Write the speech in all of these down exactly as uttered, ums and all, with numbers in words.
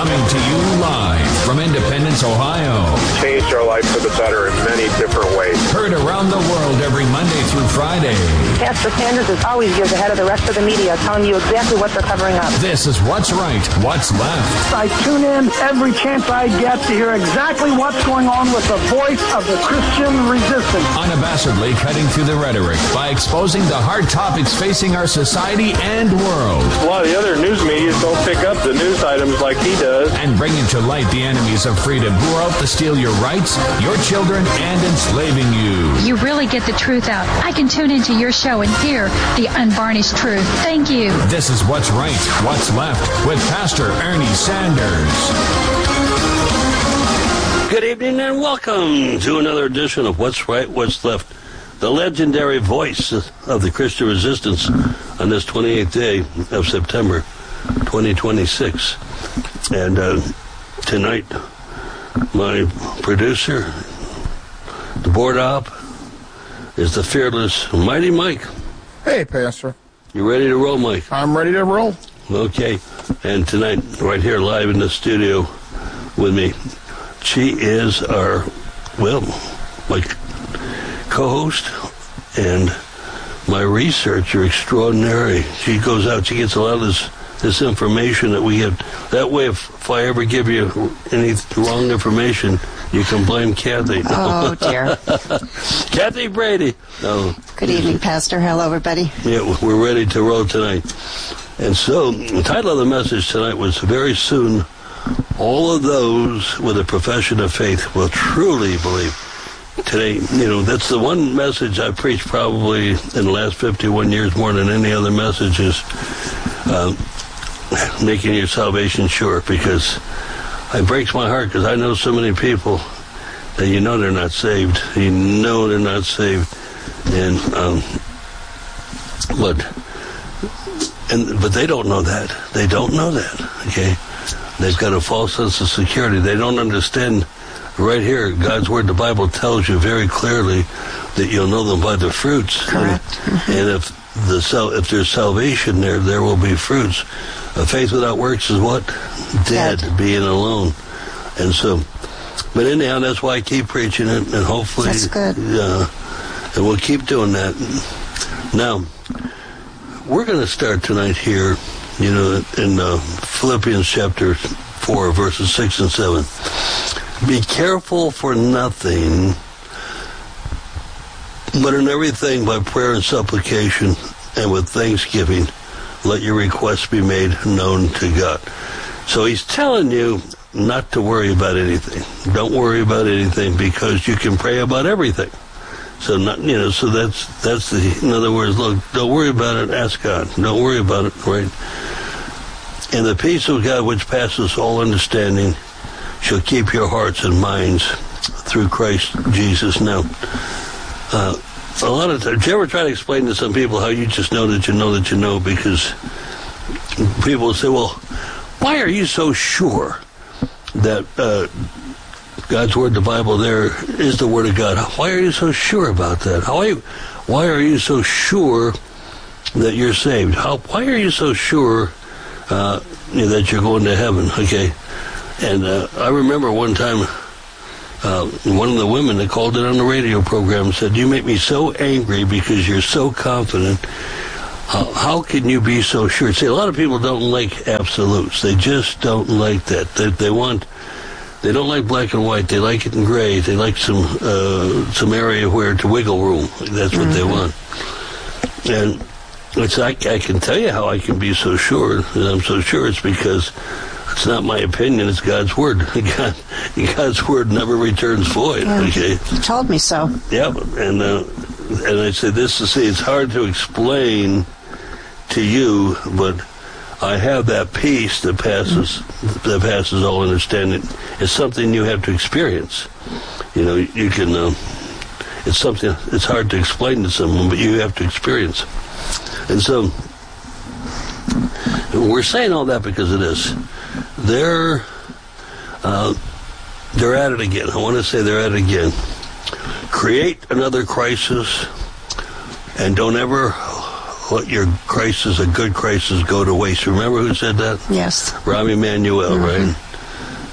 Coming to you live from Independence, Ohio. Changed our life for the better in many different ways. Heard around the world every Monday through Friday. Pastor Sanders is always years ahead of the rest of the media, telling you exactly what they're covering up. This is What's Right, What's Left. I tune in every chance I get to hear exactly what's going on with the voice of the Christian resistance. Unabashedly cutting through the rhetoric by exposing the hard topics facing our society and world. A lot of the other news media don't pick up the news items like he does. And bringing to light the enemies of freedom who are out to steal your rights, your children, and enslaving you. You really get the truth out. I can tune into your show and hear the unvarnished truth. Thank you. This is What's Right, What's Left with Pastor Ernie Sanders. Good evening and welcome to another edition of What's Right, What's Left, the legendary voice of the Christian resistance on this twenty-eighth day of September twenty twenty-six. And uh, tonight, my producer, the board op, is the fearless Mighty Mike. Hey, Pastor. You ready to roll, Mike? I'm ready to roll. Okay. And tonight, right here live in the studio with me, she is our, well, my co-host and my researcher extraordinary. She goes out, she gets a lot of this this information that we get. That way, if, if I ever give you any wrong information, you can blame Kathy. Oh, dear. Kathy Brady. No. Good evening, Pastor. Hello, everybody. Yeah, we're ready to roll tonight. And so, the title of the message tonight was, Very Soon, All of Those with a Profession of Faith Will Truly Believe. Today, you know, that's the one message I preached probably in the last fifty-one years more than any other message is uh, making your salvation sure, because it breaks my heart because I know so many people that you know they're not saved. You know they're not saved. And, um, but, and, but they don't know that. They don't know that, okay? They've got a false sense of security. They don't understand. Right here, God's Word, the Bible tells you very clearly that you'll know them by the fruits. Correct. And, mm-hmm. and if the sal- if there's salvation there, there will be fruits. A faith without works is what? Dead, Dead, being alone. And so, but anyhow, that's why I keep preaching it, and hopefully, that's good. Uh, and we'll keep doing that. Now, we're going to start tonight here, you know, in uh, Philippians chapter four, verses six and seven. Be careful for nothing, but in everything by prayer and supplication and with thanksgiving, let your requests be made known to God. So he's telling you not to worry about anything. Don't worry about anything because you can pray about everything. So not, you know, so that's that's the, in other words, look, don't worry about it, ask God. Don't worry about it, right? And the peace of God which passes all understanding shall keep your hearts and minds through Christ Jesus. Now, uh, a lot of times, do you ever try to explain to some people how you just know that you know that you know? Because people say, well, why are you so sure that uh, God's Word, the Bible, there is the Word of God? Why are you so sure about that? How are you, why are you so sure that you're saved? How, why are you so sure uh, that you're going to heaven? Okay. And uh, I remember one time, uh, one of the women that called it on the radio program said, you make me so angry because you're so confident. How, how can you be so sure? See, a lot of people don't like absolutes. They just don't like that. They, they want, they don't like black and white. They like it in gray. They like some uh, some area where to wiggle room. That's what mm-hmm. they want. And it's I, I can tell you how I can be so sure that I'm so sure. It's because it's not my opinion, it's God's Word. God, God's Word never returns void, yeah, okay? He told me so. Yeah, and uh, and I said this to see, it's hard to explain to you, but I have that peace that passes mm-hmm. that passes all understanding. It's something you have to experience. You know, you can, uh, it's something, it's hard to explain to someone, but you have to experience. And so, we're saying all that because of this. They're, uh, they're at it again. I want to say they're at it again. Create another crisis, and don't ever let your crisis, a good crisis, go to waste. Remember who said that? Yes. Rahm Emanuel, mm-hmm. right?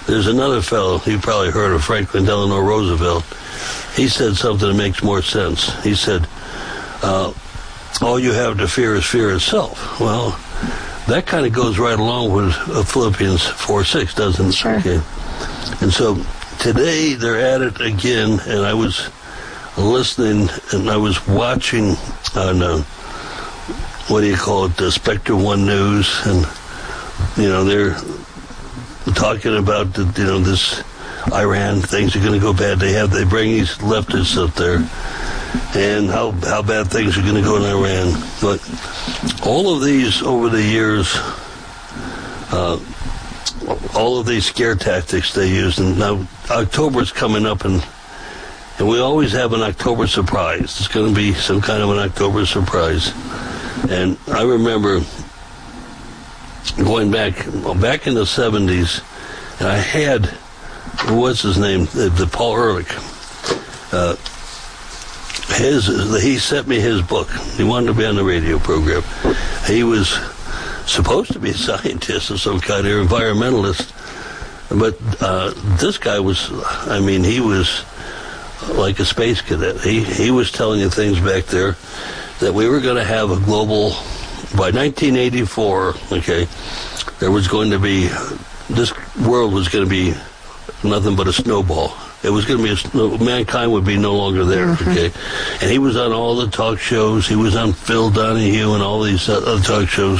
there's another fellow, you probably heard of, Franklin Delano Roosevelt. He said something that makes more sense. He said, uh, all you have to fear is fear itself. Well, that kind of goes right along with uh, Philippians four six, doesn't it? Sure. Okay. And so today they're at it again, and I was listening and I was watching on, uh, what do you call it, the Spectrum One News, and, you know, they're talking about, the, you know, this Iran, things are going to go bad. They have, they bring these leftists up there, and how how bad things are going to go in Iran. But all of these over the years, uh, all of these scare tactics they use, and now October's coming up, and and we always have an October surprise. It's going to be some kind of an October surprise. And I remember going back, well, back in the seventies, and I had, what's his name, the, the Paul Ehrlich. Uh, his, he sent me his book. He wanted to be on the radio program. He was supposed to be a scientist of some kind, or environmentalist, but uh, this guy was, I mean, he was like a space cadet. He he was telling you things back there that we were going to have a global, by nineteen eighty-four, okay, there was going to be, this world was going to be nothing but a snowball. It was going to be, a snow, mankind would be no longer there, mm-hmm. okay? And he was on all the talk shows. He was on Phil Donahue and all these other talk shows.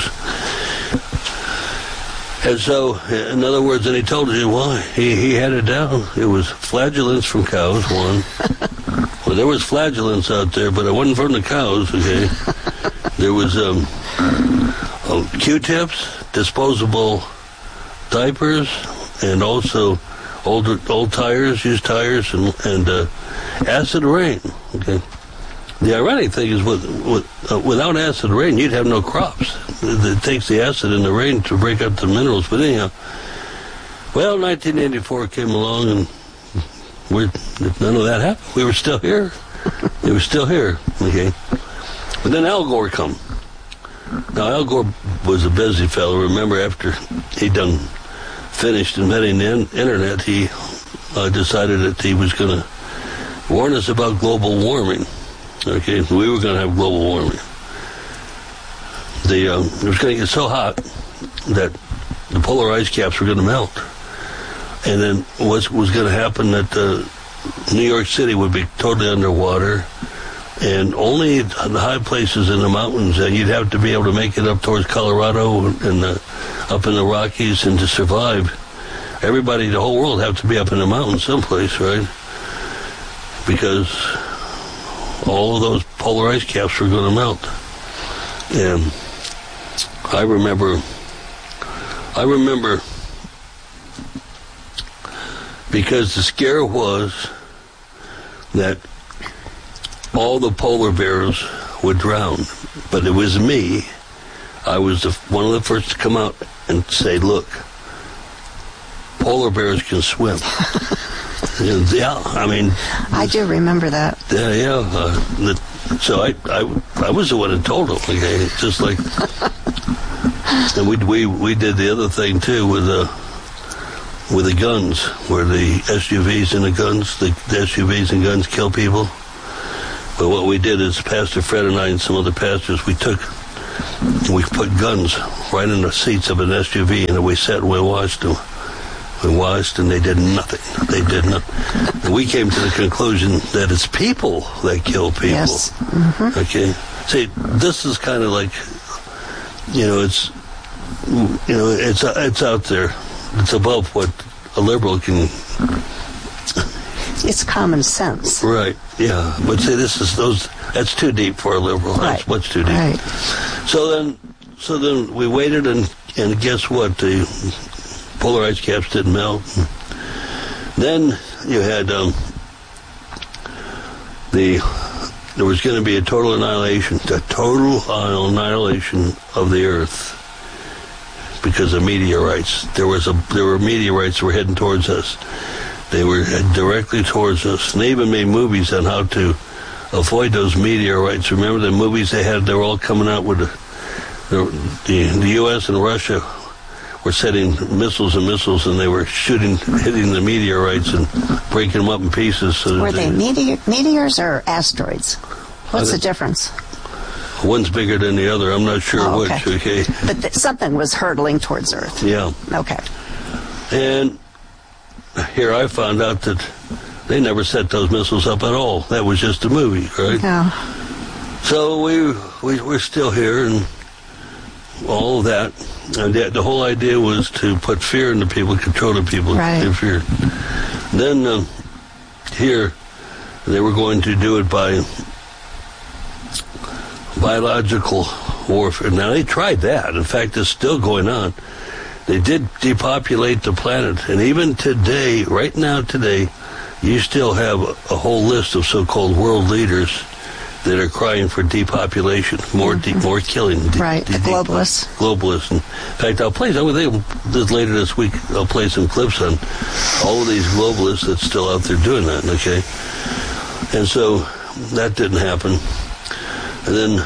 And so, in other words, and he told you why. He, he had it down. It was flagellants from cows, one. Well, there was flagellants out there, but it wasn't from the cows, okay? There was um, uh, Q-tips, disposable diapers, and also old old tires, used tires, and, and uh, acid rain, okay? The ironic thing is, with, with, uh, without acid rain, you'd have no crops. It, it takes the acid in the rain to break up the minerals. But anyhow, well, nineteen eighty-four came along, and we're, none of that happened. We were still here. We were still here, okay? But then Al Gore come. Now, Al Gore was a busy fellow. Remember, after he done finished inventing the in- internet, he uh, decided that he was going to warn us about global warming. Okay, we were going to have global warming. The um, it was going to get so hot that the polar ice caps were going to melt, and then what was going to happen that uh, New York City would be totally underwater, and only the high places in the mountains, and you'd have to be able to make it up towards Colorado and the, up in the Rockies, and to survive, everybody, the whole world, have to be up in the mountains someplace, right? Because all of those polar ice caps were going to melt. And I remember, I remember, because the scare was that all the polar bears would drown. But it was me. I was the, one of the first to come out and say, look, polar bears can swim. Yeah, I mean, I do remember that. Yeah, yeah. Uh, the, so I, I, I was the one that told them. Okay, it's just like, and we we we did the other thing too with the with the guns, where the S U Vs and the guns, the, the S U Vs and guns kill people. But what we did is, Pastor Fred and I and some other pastors, we took, we put guns right in the seats of an S U V, and we sat and we watched them. We watched, and they did nothing. They did nothing. And we came to the conclusion that it's people that kill people. Yes. Mm-hmm. Okay. See, this is kind of like, you know, it's, you know, it's it's out there. It's above what a liberal can. It's common sense. Right. Yeah. But see, this is those. That's too deep for a liberal. Right. That's much too deep. Right. So then, so then we waited, and and guess what? The polar ice caps didn't melt. Then you had um, the there was going to be a total annihilation, a total annihilation of the Earth because of meteorites. There was a there were meteorites that were heading towards us. They were directly towards us. And they even made movies on how to avoid those meteorites. Remember the movies they had? They were all coming out with the the, the, the U S and Russia were setting missiles and missiles, and they were shooting, hitting the meteorites and breaking them up in pieces. So were they, they meteor, meteors or asteroids? What's the difference? One's bigger than the other. I'm not sure oh, okay. which. Okay. But th- something was hurtling towards Earth. Yeah. Okay. And here I found out that they never set those missiles up at all. That was just a movie, right? Yeah. So we, we we're still here and all of that. And the, the whole idea was to put fear into people, control the people, right. in fear. Then uh, here they were going to do it by biological warfare. Now they tried that. In fact, it's still going on. They did depopulate the planet, and even today, right now today, you still have a, a whole list of so-called world leaders that are crying for depopulation, more mm-hmm. de- more killing. De- right, de- the globalists. De- globalists. And in fact, I'll play. I think this later this week. I'll play some clips on all of these globalists that's still out there doing that. Okay, and so that didn't happen. And then,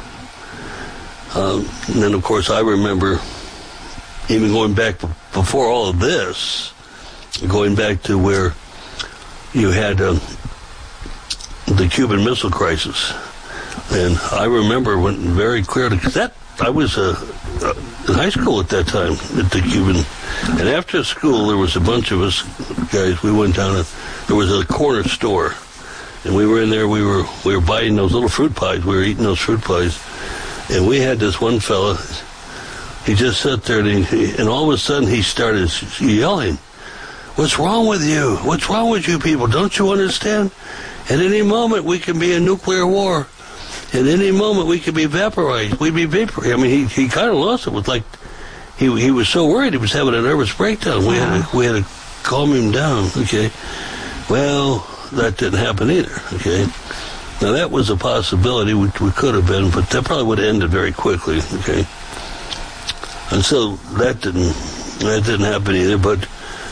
um, and then of course, I remember even going back before all of this, going back to where you had um, the Cuban Missile Crisis, and I remember when very clearly because that I was uh, uh, in high school at that time at the Cuban, and after school there was a bunch of us guys. We went down and there was a corner store. And we were in there, we were we were buying those little fruit pies. We were eating those fruit pies. And we had this one fella, he just sat there, and, he, and all of a sudden he started yelling, "What's wrong with you? What's wrong with you people? Don't you understand? At any moment we can be in nuclear war. At any moment we could be vaporized. We'd be vaporized." I mean, he, he kind of lost it. It was like, he he was so worried he was having a nervous breakdown. We had to, we had to calm him down, okay? Well, that didn't happen either, okay? Now, that was a possibility, which we could have been, but that probably would have ended very quickly, okay? And so that didn't, that didn't happen either, but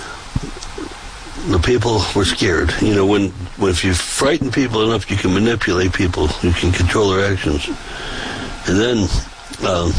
the people were scared. You know, when, when if you frighten people enough, you can manipulate people, you can control their actions. And then um,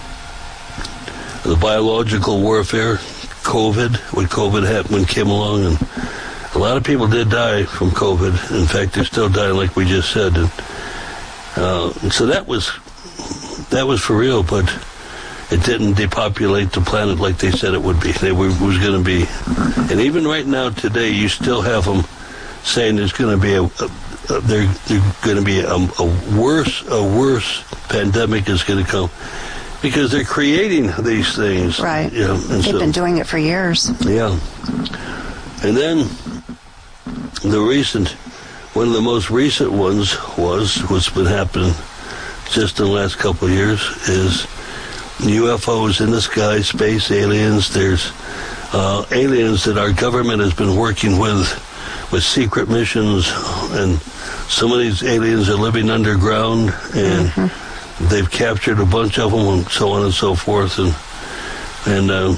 the biological warfare, COVID, when COVID happened, when it came along, and a lot of people did die from COVID. In fact, they're still dying, like we just said. And, uh, and so that was that was for real, but it didn't depopulate the planet like they said it would be. They were was going to be, and even right now today, you still have them saying there's going to be a, a, a they're, they're going to be a, a worse a worse pandemic is going to come because they're creating these things. Right. You know, and They've so, been doing it for years. Yeah. And then the recent, one of the most recent ones was, what's been happening just in the last couple of years, is U F Os in the sky, space aliens. There's uh, aliens that our government has been working with, with secret missions, and some of these aliens are living underground, and mm-hmm. they've captured a bunch of them, and so on and so forth, and and. Uh,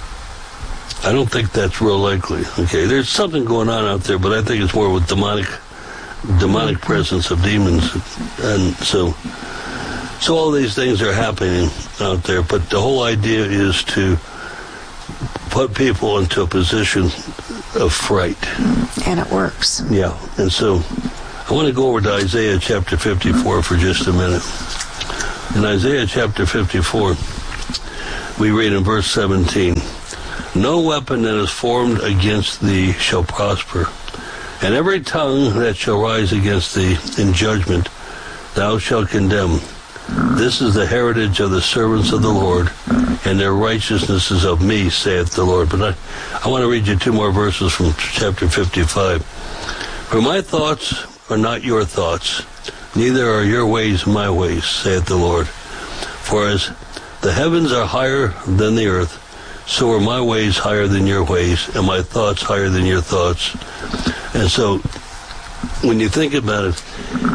I don't think that's real likely. Okay, there's something going on out there, but I think it's more with demonic, demonic presence of demons, and so, so all these things are happening out there. But the whole idea is to put people into a position of fright, and it works. Yeah, and so I want to go over to Isaiah chapter fifty-four for just a minute. In Isaiah chapter fifty-four, we read in verse seventeen. No weapon that is formed against thee shall prosper, and every tongue that shall rise against thee in judgment thou shalt condemn. This is the heritage of the servants of the Lord, and their righteousness is of me, saith the Lord. But I, I want to read you two more verses from chapter fifty-five. For my thoughts are not your thoughts, neither are your ways my ways, saith the Lord. For as the heavens are higher than the earth, so are my ways higher than your ways, and my thoughts higher than your thoughts. And so, when you think about it,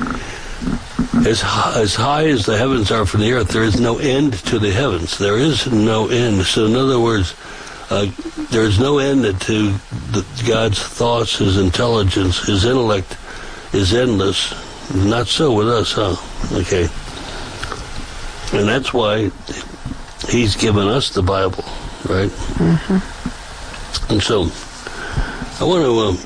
as high, as high as the heavens are from the earth, there is no end to the heavens. There is no end. So, in other words, uh, there is no end to the, God's thoughts, His intelligence, His intellect is endless. Not so with us, huh? Okay. And that's why He's given us the Bible. right? Mm-hmm. And so, I want to, um,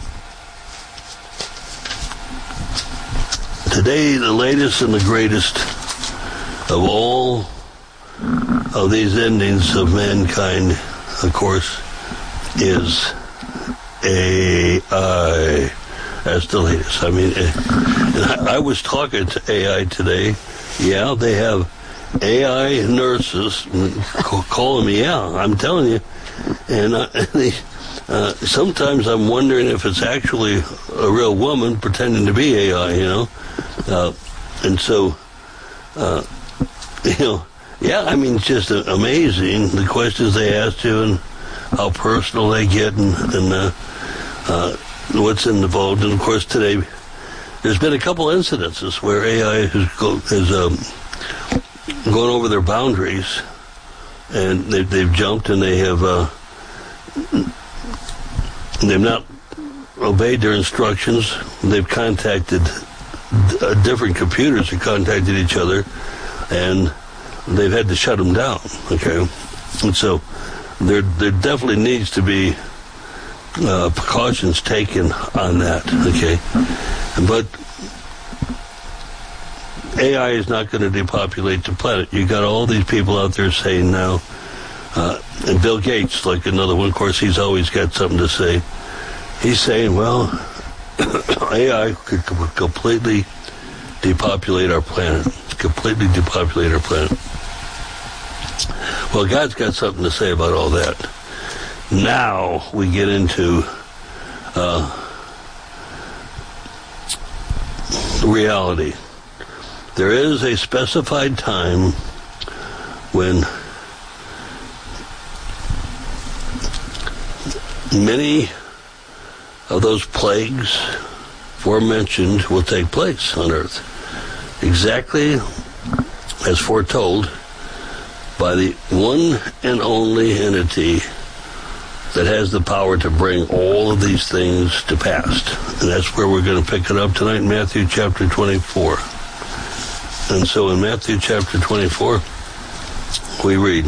today, the latest and the greatest of all of these endings of mankind, of course, is A I. That's the latest. I mean, I was talking to A I today. Yeah, they have A I nurses calling me out. I'm telling you. And uh, they, uh, sometimes I'm wondering if it's actually a real woman pretending to be A I, you know. Uh, and so, uh, you know, yeah, I mean, it's just amazing, the questions they ask you and how personal they get and, and uh, uh, what's involved. And, of course, today there's been a couple incidences where A I has, go, has um, gone over their boundaries, and they've, they've jumped and they have uh, they've not obeyed their instructions. They've contacted uh, different computers that contacted each other, and they've had to shut them down, okay? And so there there definitely needs to be uh, precautions taken on that, okay? But A I is not going to depopulate the planet. You got all these people out there saying now, uh, and Bill Gates, like another one, of course, he's always got something to say. He's saying, well, A I could completely depopulate our planet, completely depopulate our planet. Well, God's got something to say about all that. Now we get into uh, reality. There is a specified time when many of those plagues aforementioned will take place on earth, exactly as foretold by the one and only entity that has the power to bring all of these things to pass. And that's where we're going to pick it up tonight in Matthew chapter twenty-four. And so in Matthew chapter twenty-four, we read,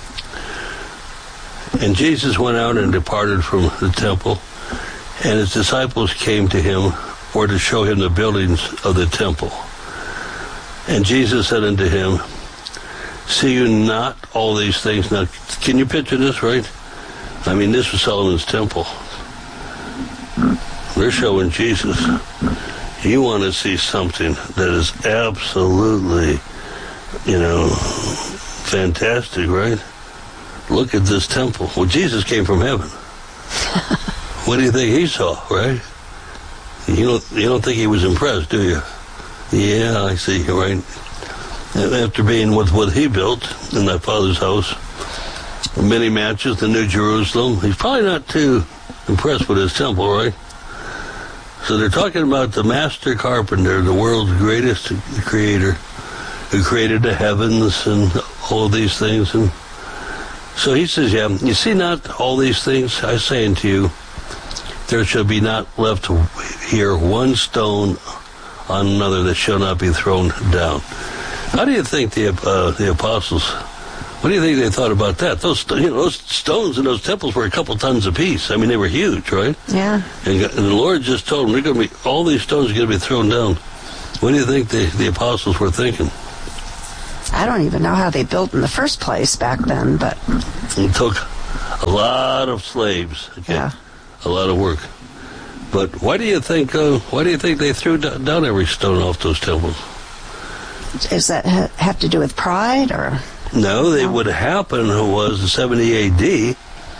"And Jesus went out and departed from the temple, and his disciples came to him for to show him the buildings of the temple. And Jesus said unto him, See you not all these things?" Now, can you picture this, right? I mean, this was Solomon's temple. They're showing Jesus. You want to see something that is absolutely, you know, fantastic, right? Look at this temple. Well, Jesus came from heaven. What do you think he saw, right? You don't, you don't think he was impressed, do you? Yeah, I see, right? After being with what he built in that Father's house, many matches, the New Jerusalem, he's probably not too impressed with his temple, right? So they're talking about the master carpenter, the world's greatest creator, who created the heavens and all these things. And so he says, yeah, you see not all these things? I say unto you, there shall be not left here one stone on another that shall not be thrown down. How do you think the uh, the apostles, what do you think they thought about that? Those you know those stones in those temples were a couple tons apiece. I mean, they were huge, right? Yeah. And, and the Lord just told them, they're going to be, all these stones are going to be thrown down. What do you think the, the apostles were thinking? I don't even know how they built in the first place back then, but it took a lot of slaves. Okay? Yeah. A lot of work. But why do you think? Uh, why do you think they threw down every stone off those temples? Does that ha- have to do with pride, or? No, they, no. What happened was in seventy A D,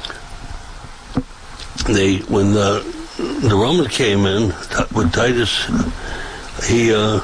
they when the the Romans came in with Titus, he uh,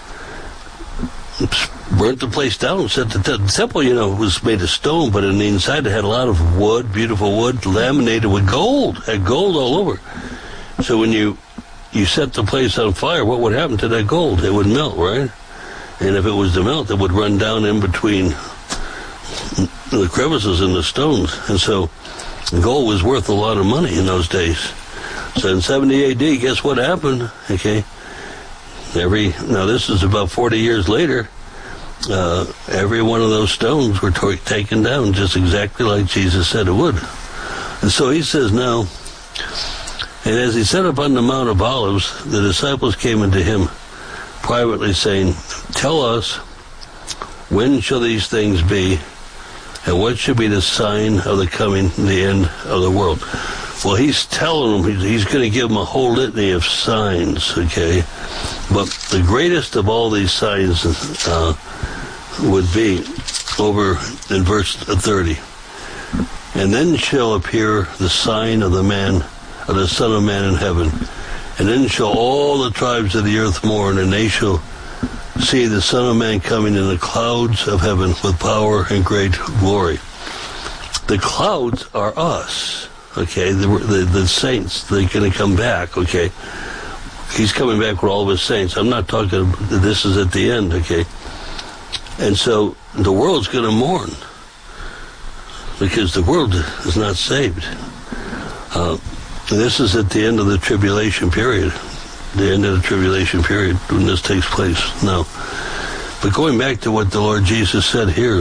burnt the place down and said that the temple, you know, was made of stone, but in the inside it had a lot of wood, beautiful wood, laminated with gold, had gold all over. So when you you set the place on fire, what would happen to that gold? It would melt, right? And if it was to melt, it would run down in between the crevices in the stones. And so gold was worth a lot of money in those days. So in seventy A D, guess what happened? Okay, every now this is about forty years later. uh, every one of those stones were t- taken down just exactly like Jesus said it would. And so he says now, and as he sat up on the Mount of Olives, the disciples came unto him privately, saying, Tell us, when shall these things be, and what should be the sign of the coming, the end of the world? Well, he's telling them, he's going to give them a whole litany of signs, okay? But the greatest of all these signs uh, would be over in verse thirty. And then shall appear the sign of the man, of the Son of Man in heaven. And then shall all the tribes of the earth mourn, and they shall see the Son of Man coming in the clouds of heaven with power and great glory. The clouds are us, okay? The, the, the saints, they're going to come back, okay? He's coming back with all of his saints. I'm not talking, this is at the end, okay? And so the world's going to mourn because the world is not saved. Uh, this is at the end of the tribulation period. The end of the tribulation period when this takes place now. But going back to what the Lord Jesus said here,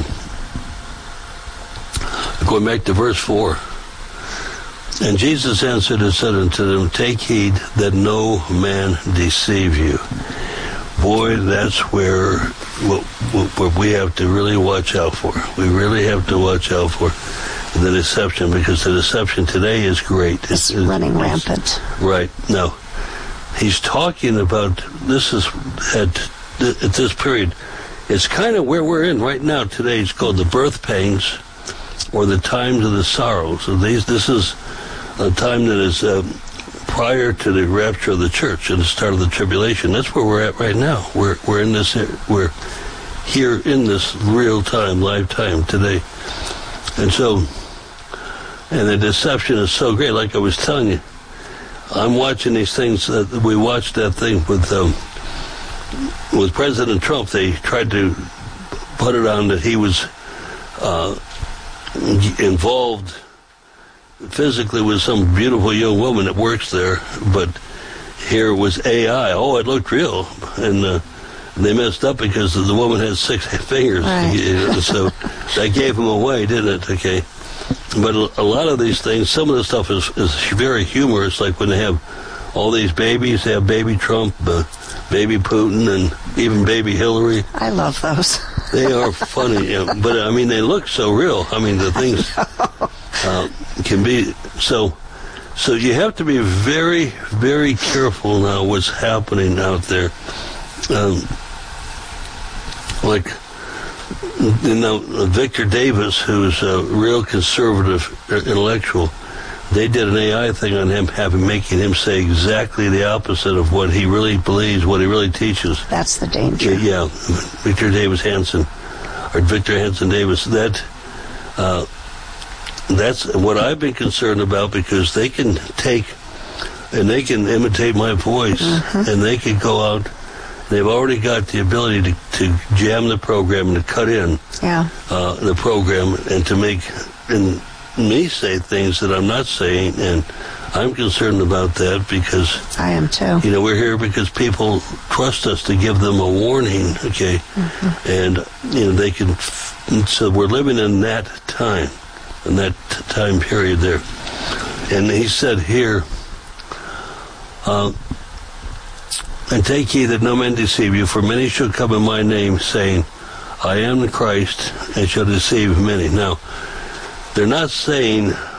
going back to verse four, and Jesus answered and said unto them, Take heed that no man deceive you. Boy, that's where what, what we have to really watch out for. We really have to watch out for the deception, because the deception today is great. It's, it's running it's, rampant. Right. No. He's talking about, this is at, at this period, it's kind of where we're in right now today. It's called the birth pangs, or the times of the sorrows. So these, this is a time that is uh, prior to the rapture of the church and the start of the tribulation. That's where we're at right now. We're we're in this, we're here in this real time, live time today. And so, and the deception is so great. Like I was telling you, I'm watching these things. Uh, we watched that thing with um, with President Trump. They tried to put it on that he was uh, involved physically with some beautiful young woman that works there, but here was A I. Oh, it looked real, and uh, they messed up because the woman had six fingers. Right. So that gave them away, didn't it? Okay. But a lot of these things, some of the stuff is, is very humorous, like when they have all these babies, they have baby Trump, uh, baby Putin, and even baby Hillary. I love those. They are funny, you know, but I mean, they look so real. I mean, the things uh, can be, so, so you have to be very, very careful now what's happening out there. Um, like, you know, Victor Davis, who's a real conservative intellectual, they did an A I thing on him, having making him say exactly the opposite of what he really believes, what he really teaches. That's the danger. Yeah, Victor Davis Hanson, or Victor Hanson Davis. That uh, that's what I've been concerned about, because they can take and they can imitate my voice, mm-hmm. and they can go out. They've already got the ability to, to jam the program and to cut in yeah. uh, the program and to make and me say things that I'm not saying, and I'm concerned about that, because I am too. You know, we're here because people trust us to give them a warning, okay? Mm-hmm. And you know, they can. So we're living in that time, in that time period there. And he said here, uh, and take heed that no man deceive you, for many shall come in my name, saying, I am the Christ, and shall deceive many. Now, they're not saying